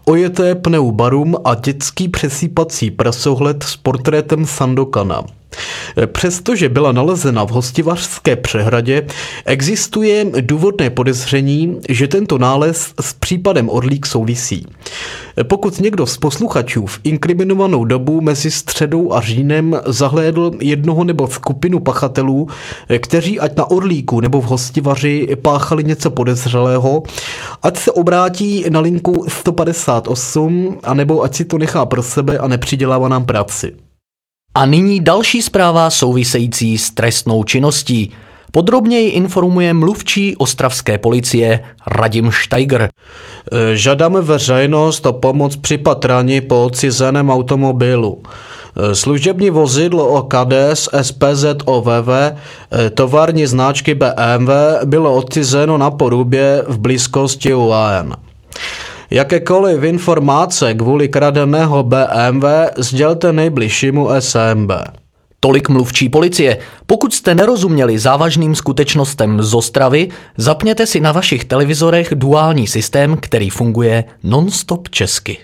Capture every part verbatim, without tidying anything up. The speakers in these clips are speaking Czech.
ojeté pneubarum a dětský přesýpací prasohled s portrétem Sandokana. Přestože byla nalezena v Hostivařské přehradě, existuje důvodné podezření, že tento nález s případem Orlík souvisí. Pokud někdo z posluchačů v inkriminovanou dobu mezi středou a říjnem zahlédl jednoho nebo skupinu pachatelů, kteří ať na Orlíku nebo v Hostivaři páchali něco podezřelého, ať se obrátí na linku sto padesát osm, anebo ať si to nechá pro sebe a nepřidělává nám práci. A nyní další zpráva související s trestnou činností. Podrobněji informuje mluvčí ostravské policie Radim Steiger. Žádáme veřejnost o pomoc při patrání po odcizeném automobilu. Služební vozidlo O K D S S P Z O V V tovární značky B M W bylo odcizeno na Porubě v blízkosti U A N. Jakékoliv informace kvůli kradeného B M W sdělte nejbližšímu S M B. Tolik mluvčí policie. Pokud jste nerozuměli závažným skutečnostem z Ostravy, zapněte si na vašich televizorech duální systém, který funguje non-stop česky.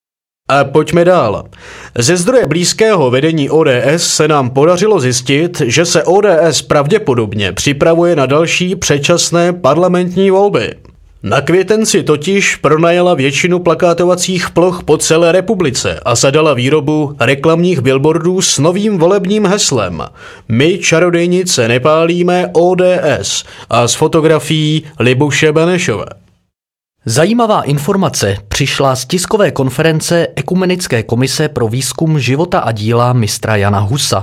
A pojďme dál. Ze zdroje blízkého vedení O D S se nám podařilo zjistit, že se O D S pravděpodobně připravuje na další předčasné parlamentní volby. Na květen si totiž pronajala většinu plakátovacích ploch po celé republice a zadala výrobu reklamních billboardů s novým volebním heslem My čarodejnice nepálíme O D S a s fotografií Libuše Benešové. Zajímavá informace přišla z tiskové konference Ekumenické komise pro výzkum života a díla mistra Jana Husa.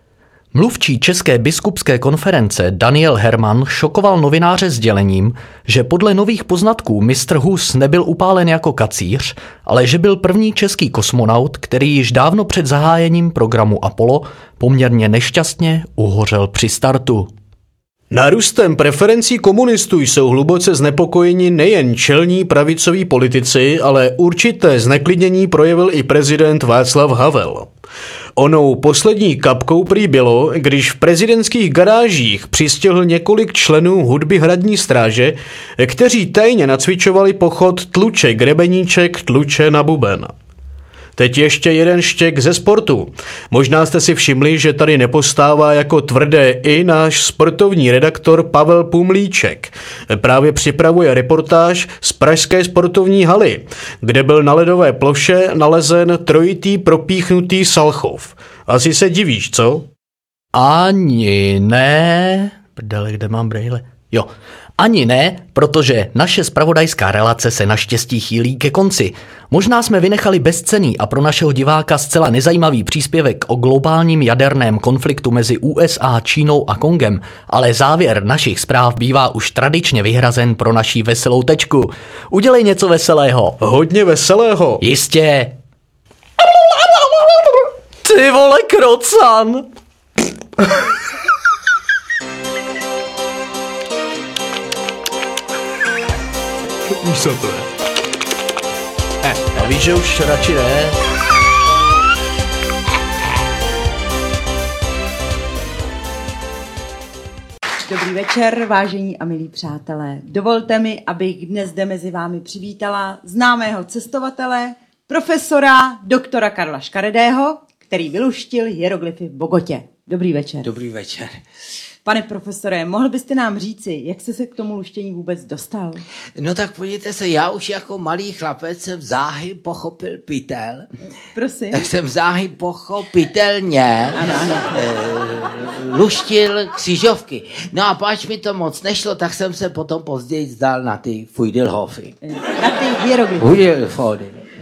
Mluvčí České biskupské konference Daniel Herman šokoval novináře sdělením, že podle nových poznatků mistr Hus nebyl upálen jako kacíř, ale že byl první český kosmonaut, který již dávno před zahájením programu Apollo poměrně nešťastně uhořel při startu. Nárůstem preferencí komunistů jsou hluboce znepokojeni nejen čelní pravicoví politici, ale určité zneklidnění projevil i prezident Václav Havel. Onou poslední kapkou prý bylo, když v prezidentských garážích přistihl několik členů hudby hradní stráže, kteří tajně nacvičovali pochod tluče grebeníček, tluče na buben. Teď ještě jeden štěk ze sportu. Možná jste si všimli, že tady nepostává jako tvrdé i náš sportovní redaktor Pavel Pumlíček. Právě připravuje reportáž z pražské sportovní haly, kde byl na ledové ploše nalezen trojitý propíchnutý Salchov. Asi se divíš, co? Ani ne. Prdele, kde mám brejle? Jo. Ani ne, protože naše zpravodajská relace se naštěstí chýlí ke konci. Možná jsme vynechali bezcenný a pro našeho diváka zcela nezajímavý příspěvek o globálním jaderném konfliktu mezi U S A, Čínou a Kongem, ale závěr našich zpráv bývá už tradičně vyhrazen pro naší veselou tečku. Udělej něco veselého. Hodně veselého. Jistě. Ty vole, krocan. Víš, co to je? Eh, já víš, že už radši ne. Dobrý večer, vážení a milí přátelé. Dovolte mi, abych dnes zde mezi vámi přivítala známého cestovatele, profesora doktora Karla Škaredého, který vyluštil hieroglyfy v Bogotě. Dobrý večer. Dobrý večer. Pane profesore, mohl byste nám říci, jak jste se k tomu luštění vůbec dostal? No tak podívejte se, já už jako malý chlapec jsem záhy pochopil pytel. Prosím. Tak jsem záhy pochopitelně ano, ano. E, luštil křižovky. No a páč mi to moc nešlo, tak jsem se potom později zdal na ty Fuidelhofy. Na ty hieroglyfy. Fuidelhofy.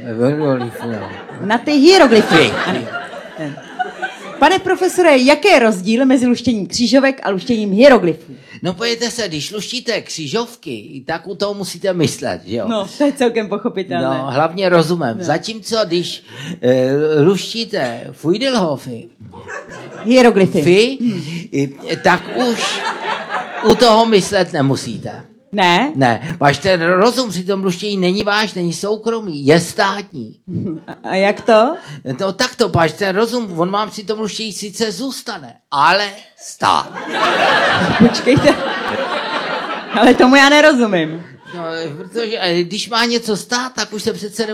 Na ty hieroglyfy. Ano. Pane profesore, jaký je rozdíl mezi luštěním křížovek a luštěním hieroglyfů? No pojďte se, když luštíte křížovky, tak u toho musíte myslet, že jo? No, to je celkem pochopitelné. No, hlavně rozumem. No. Zatímco, když e, luštíte Fuidelhofy, hieroglyfy, Fy, tak už u toho myslet nemusíte. Ne? Ne, váš ten rozum při tom luštění není váš, není soukromý, je státní. A jak to? No tak to, váš ten rozum, on vám při tom luštění sice zůstane, ale stát. Počkejte, ale tomu já nerozumím. No, protože když má něco stát, tak už se přece